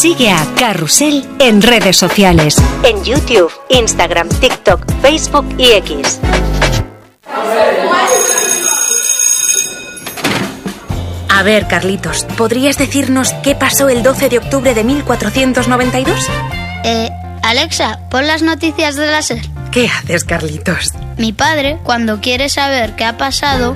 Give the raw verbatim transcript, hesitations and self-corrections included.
Sigue a Carrusel en redes sociales. En YouTube, Instagram, TikTok, Facebook y X. A ver, Carlitos, ¿podrías decirnos qué pasó el doce de octubre de mil cuatrocientos noventa y dos? Eh, Alexa, pon las noticias de la SER. ¿Qué haces, Carlitos? Mi padre, cuando quiere saber qué ha pasado,